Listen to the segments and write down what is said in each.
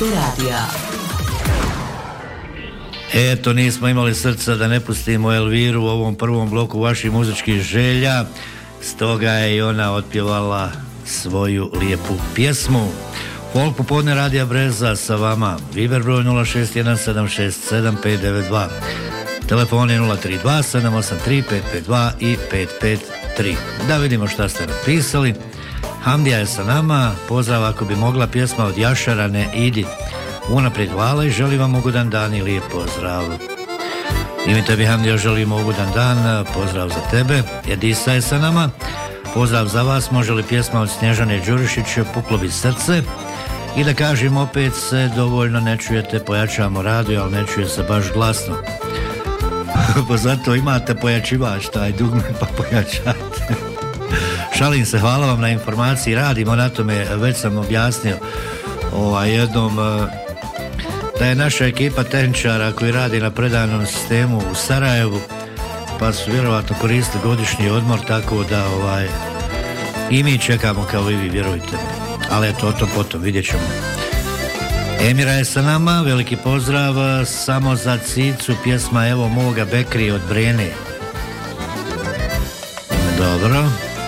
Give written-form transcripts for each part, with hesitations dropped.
Radija. Eto, nismo imali srca da ne pustimo Elviru u ovom prvom bloku vaših muzičkih želja, stoga je i ona otpjevala svoju lijepu pjesmu. Folk popodne Radija Breza sa vama. Viber broj 061767592. Telefon je 032 783 552 i 553. Da vidimo šta ste napisali. Hamdija je sa nama. Pozdrav, ako bi mogla pjesma od Jašara Ne idi. Unaprijed hvala i želim vam ugodan dan i lijep pozdrav. I mi tebi, Hamdija, želimo ugodan dan. Pozdrav za tebe. Edisa je sa nama. Pozdrav za vas. Može li pjesma od Snježane Đurišić Puklo bi srce? I da kažem, opet se dovoljno ne čujete, pojačamo radio, ali ne čuje se baš glasno. Pa zato imate pojačivač, taj dugme, pa pojačate. Šalim se, hvala vam na informaciji, radimo na tome, već sam objasnio jednom da je naša ekipa tehničara koji radi na predanom sistemu u Sarajevu, pa su vjerovatno koristili godišnji odmor, tako da i mi čekamo kao i vi, vjerujte. Ali eto, o tom potom, vidjet ćemo. Emira je sa nama, veliki pozdrav, samo za Cicu, pjesma Evo moga Bekri od Brene. Dobro.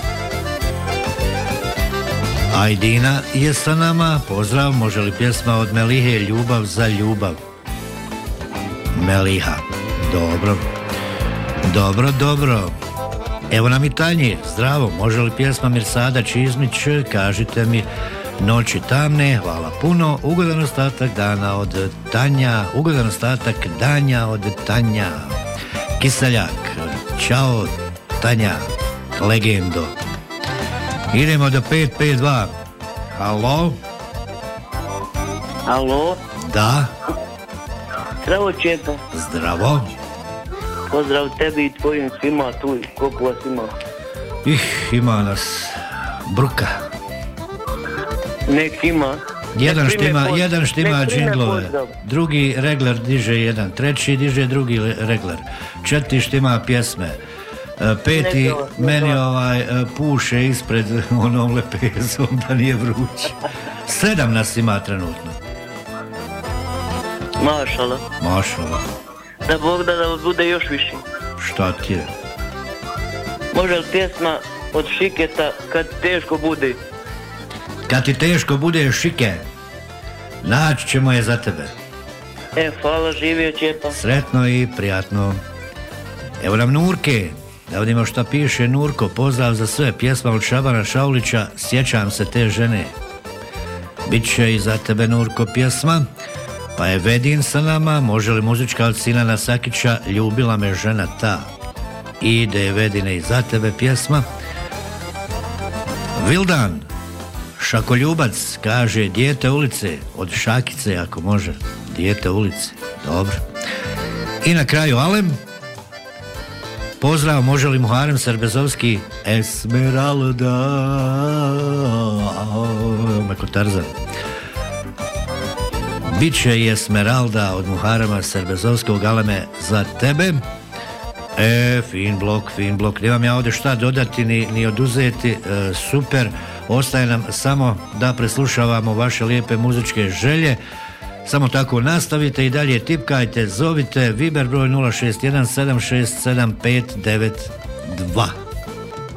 Ajdina je sa nama, pozdrav, može li pjesma od Melihe Ljubav za ljubav? Meliha, dobro. Dobro. Evo nam i Tanji, zdravo, može li pjesma Mirsada Čizmić, kažite mi Noći tamne, hvala puno, ugodan ostatak dana od Tanja, ugodan ostatak danja od Tanja. Kiseljak, čao Tanja, legendo. Idemo do 552. Halo? Alo? Da? Zdravo, Čepa. Zdravo. Pozdrav tebi i tvojim svima tu, koliko vas ima? Ima nas bruka. Nek ima. Jedan štima džinglove, drugi regler diže jedan, treći diže drugi regler, četiri štima pjesme, peti meni puše ispred onom lepezom da nije vruć. 7 nas ima trenutno. Mašala. Da Bog da bude još više. Šta ti je? Može li pjesma od Šiketa Kad teško bude? Kad ti teško bude, Šike, naći ćemo je za tebe. Hvala, živio Čepa. Sretno i prijatno. Evo nam Nurke, da vidimo šta piše. Nurko, pozdrav za sve, pjesma od Šabana Šaulića, Sjećam se te žene. Biće i za tebe, Nurko, pjesma. Pa je Vedin sa nama, može li muzička od Sinana Sakića, Ljubila me žena ta. Ide Vedine i za tebe pjesma. Vildan Šakoljubac kaže Dijete ulice od Šakice, ako može. Dijete ulice, dobro. I na kraju Alem. Pozdrav, može li Muharem Serbezovski Esmeralda Meko Tarzan. Biće i Esmeralda od Muharema Serbezovskog, Aleme, za tebe. Fin blok. Nemam ja ovdje šta dodati ni oduzeti, super. Ostaje nam samo da preslušavamo vaše lijepe muzičke želje. Samo tako nastavite i dalje tipkajte, zovite Viber broj 061 767 592.